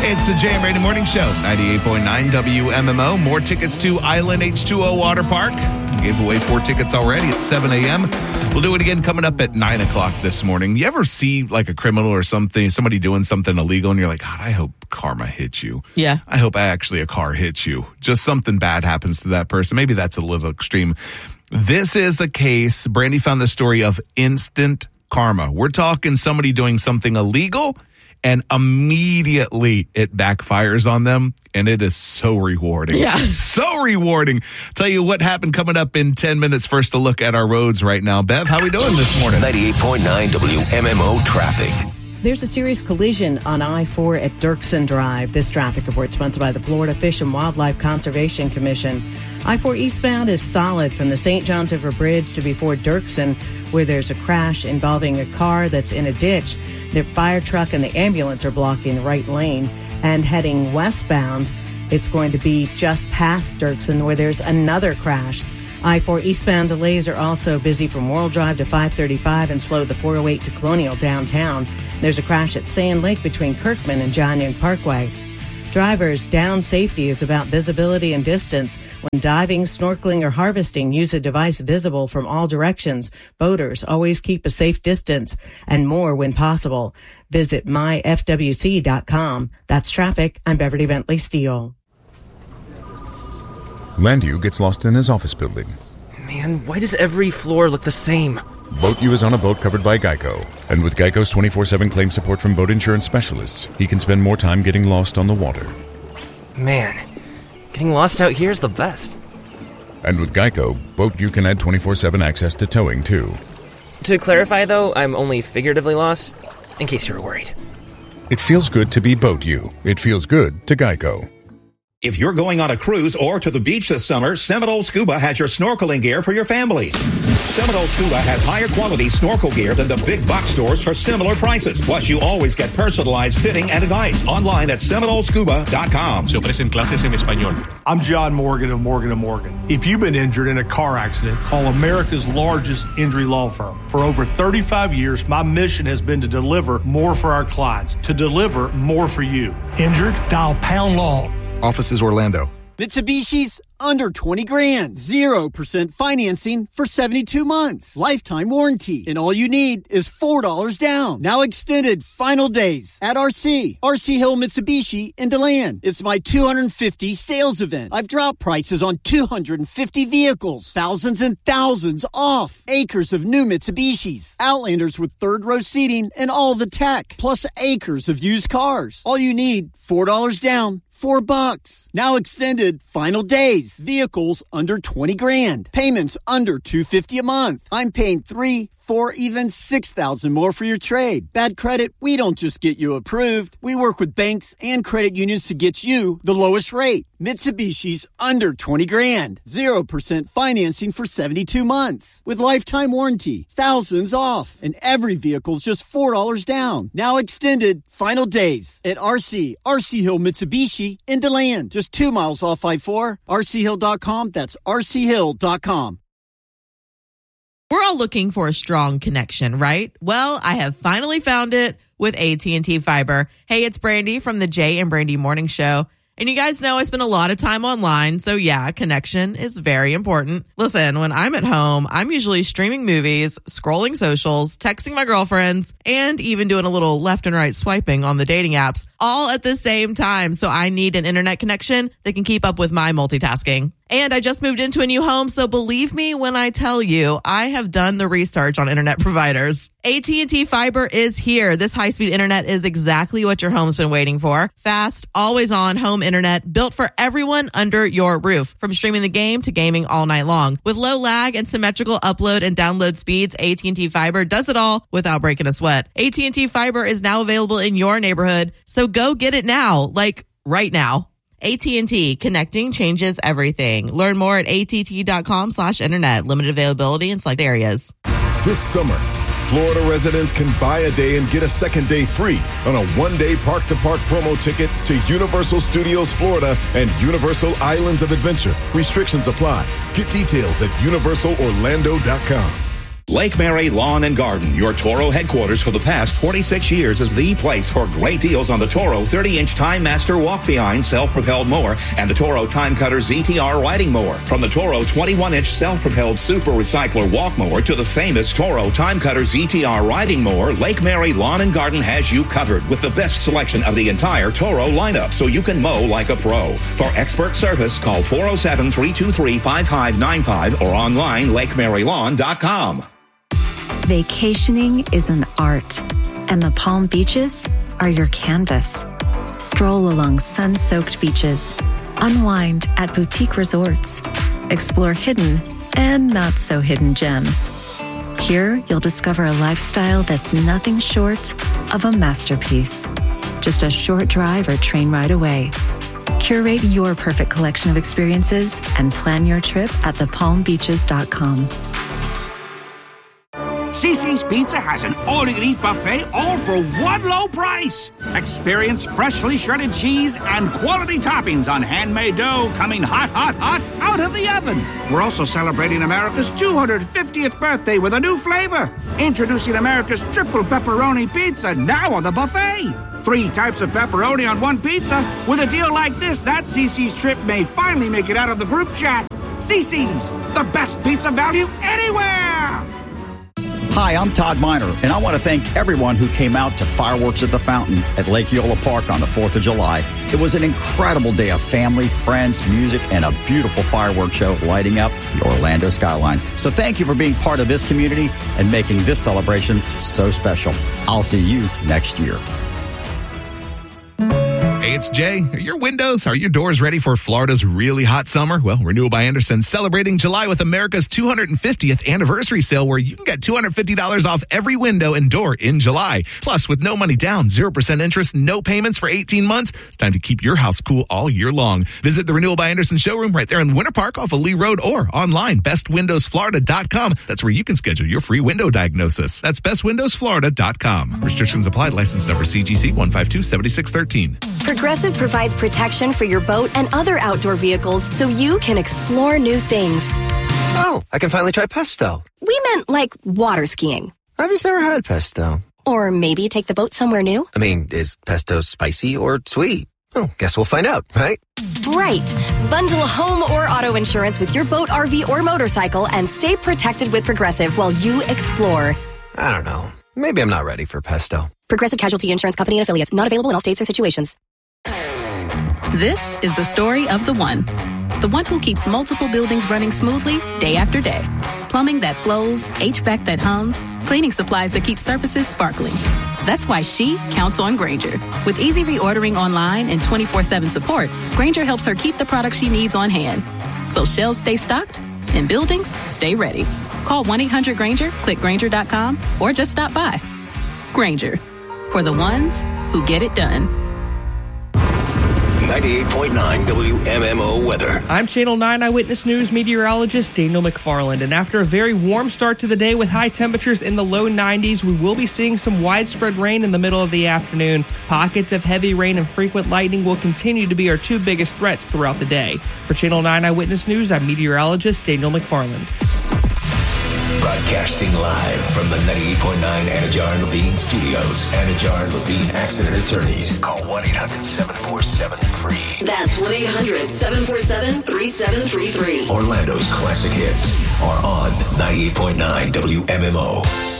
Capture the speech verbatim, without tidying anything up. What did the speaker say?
Hey, it's the Jay and Brady Morning Show, ninety-eight point nine W M M O. More tickets to Island H two O Water Park. We gave away four tickets already at seven a.m. We'll do it again coming up at nine o'clock this morning. You ever see like a criminal or something, somebody doing something illegal, and you're like, God, I hope karma hits you. Yeah. I hope actually a car hits you. Just something bad happens to that person. Maybe that's a little extreme. This is a case, Brandy found the story of instant karma. We're talking somebody doing something illegal, and immediately it backfires on them, and it is so rewarding. Yeah. So rewarding. Tell you what happened coming up in ten minutes. First, a look at our roads right now. Bev, how we doing this morning? ninety-eight point nine W M M O traffic. There's a serious collision on I four at Dirksen Drive. This traffic report sponsored by the Florida Fish and Wildlife Conservation Commission. I four eastbound is solid from the Saint Johns River Bridge to before Dirksen, where there's a crash involving a car that's in a ditch. The fire truck and the ambulance are blocking the right lane. And heading westbound, it's going to be just past Dirksen, where there's another crash. I four eastbound delays are also busy from World Drive to five thirty-five and slow the four oh eight to Colonial downtown. There's a crash at Sand Lake between Kirkman and John Young Parkway. Drivers, down safety is about visibility and distance. When diving, snorkeling, or harvesting, use a device visible from all directions. Boaters, always keep a safe distance, and more when possible. Visit my f w c dot com. That's traffic. I'm Beverly Bentley Steele. Landu gets lost in his office building. Man, why does every floor look the same? BoatU is on a boat covered by Geico. And with Geico's twenty-four seven claim support from boat insurance specialists, he can spend more time getting lost on the water. Man, getting lost out here is the best. And with Geico, BoatU can add twenty-four seven access to towing, too. To clarify, though, I'm only figuratively lost, in case you were worried. It feels good to be BoatU. It feels good to Geico. If you're going on a cruise or to the beach this summer, Seminole Scuba has your snorkeling gear for your family. Seminole Scuba has higher quality snorkel gear than the big box stores for similar prices. Plus, you always get personalized fitting and advice online at seminole scuba dot com. Se ofrecen clases en español. I'm John Morgan of Morgan and Morgan. If you've been injured in a car accident, call America's largest injury law firm. For over thirty-five years, my mission has been to deliver more for our clients, to deliver more for you. Injured? Dial Pound Law. Offices Orlando. Mitsubishi's under twenty grand. zero percent financing for seventy-two months. Lifetime warranty. And all you need is four dollars down. Now extended final days at R C. R C Hill Mitsubishi in DeLand. It's my two hundred fifty sales event. I've dropped prices on two hundred fifty vehicles. Thousands and thousands off. Acres of new Mitsubishis. Outlanders with third row seating and all the tech. Plus acres of used cars. All you need, four dollars down. Four bucks. Now extended final days. Vehicles under twenty grand. Payments under two hundred fifty a month. I'm paying three, four, even six thousand more for your trade. Bad credit? We don't just get you approved. We work with banks and credit unions to get you the lowest rate. Mitsubishi's under twenty grand. Zero percent financing for seventy-two months. With lifetime warranty. Thousands off. And every vehicle's just four dollars down. Now extended final days at R C. R C Hill Mitsubishi in DeLand. Just two miles off I four. R C hill dot com. That's R C hill dot com. We're all looking for a strong connection, right? Well, I have finally found it with A T and T Fiber. Hey, it's Brandy from the Jay and Brandy Morning Show. And you guys know I spend a lot of time online, so yeah, connection is very important. Listen, when I'm at home, I'm usually streaming movies, scrolling socials, texting my girlfriends, and even doing a little left and right swiping on the dating apps, all at the same time. So I need an internet connection that can keep up with my multitasking. And I just moved into a new home, so believe me when I tell you, I have done the research on internet providers. A T and T Fiber is here. This high-speed internet is exactly what your home's been waiting for. Fast, always-on home internet built for everyone under your roof. From streaming the game to gaming all night long. With low lag and symmetrical upload and download speeds, A T and T Fiber does it all without breaking a sweat. A T and T Fiber is now available in your neighborhood, so go get it now, like right now. A T and T, connecting changes everything. Learn more at A T T dot com slash internet. Limited availability in select areas. This summer, Florida residents can buy a day and get a second day free on a one-day park-to-park promo ticket to Universal Studios Florida and Universal Islands of Adventure. Restrictions apply. Get details at universal orlando dot com. Lake Mary Lawn and Garden, your Toro headquarters for the past forty-six years, is the place for great deals on the Toro thirty-inch Time Master walk-behind self-propelled mower and the Toro Time Cutter Z T R riding mower. From the Toro twenty-one inch self-propelled Super Recycler walk mower to the famous Toro Time Cutter Z T R riding mower, Lake Mary Lawn and Garden has you covered with the best selection of the entire Toro lineup, so you can mow like a pro. For expert service, call four oh seven, three two three, five five nine five or online lake mary lawn dot com. Vacationing is an art, and the Palm Beaches are your canvas. Stroll along sun-soaked beaches, unwind at boutique resorts, explore hidden and not-so-hidden gems. Here, you'll discover a lifestyle that's nothing short of a masterpiece. Just a short drive or train ride away. Curate your perfect collection of experiences and plan your trip at the palm beaches dot com. Cici's Pizza has an all-you-can-eat buffet, all for one low price. Experience freshly shredded cheese and quality toppings on handmade dough coming hot, hot, hot out of the oven. We're also celebrating America's two hundred fiftieth birthday with a new flavor. Introducing America's triple pepperoni pizza now on the buffet. Three types of pepperoni on one pizza. With a deal like this, that Cici's trip may finally make it out of the group chat. Cici's, the best pizza value anywhere. Hi, I'm Todd Miner, and I want to thank everyone who came out to Fireworks at the Fountain at Lake Eola Park on the fourth of July. It was an incredible day of family, friends, music, and a beautiful fireworks show lighting up the Orlando skyline. So thank you for being part of this community and making this celebration so special. I'll see you next year. Hey, it's Jay. Are your windows, are your doors ready for Florida's really hot summer? Well, Renewal by Andersen celebrating July with America's two hundred fiftieth anniversary sale, where you can get two hundred fifty dollars off every window and door in July. Plus, with no money down, zero percent interest, no payments for eighteen months, it's time to keep your house cool all year long. Visit the Renewal by Andersen showroom right there in Winter Park off of Lee Road, or online, best windows florida dot com. That's where you can schedule your free window diagnosis. That's best windows florida dot com. Restrictions apply. License number C G C one five two seven six one three. Progressive provides protection for your boat and other outdoor vehicles so you can explore new things. Oh, I can finally try pesto. We meant like water skiing. I've just never had pesto. Or maybe take the boat somewhere new. I mean, is pesto spicy or sweet? Oh, guess we'll find out, right? Right. Bundle home or auto insurance with your boat, R V, or motorcycle and stay protected with Progressive while you explore. I don't know. Maybe I'm not ready for pesto. Progressive Casualty Insurance Company and Affiliates. Not available in all states or situations. This is the story of the one. The one who keeps multiple buildings running smoothly day after day. Plumbing that flows, H V A C that hums, cleaning supplies that keep surfaces sparkling. That's why she counts on Grainger. With easy reordering online and twenty-four seven support, Grainger helps her keep the products she needs on hand. So shelves stay stocked and buildings stay ready. Call one eight hundred Grainger, click Grainger dot com, or just stop by. Grainger, for the ones who get it done. ninety-eight point nine W M M O weather. I'm Channel nine Eyewitness News meteorologist Daniel McFarland, and after a very warm start to the day with high temperatures in the low nineties, we will be seeing some widespread rain in the middle of the afternoon. Pockets of heavy rain and frequent lightning will continue to be our two biggest threats throughout the day. For Channel nine Eyewitness News, I'm meteorologist Daniel McFarland. Broadcasting live from the ninety-eight point nine Anajar Levine Studios. Anajar Levine Accident Attorneys. Call one eight hundred seven four seven free. That's one eight hundred seven four seven three seven three three. Orlando's classic hits are on ninety-eight point nine W M M O.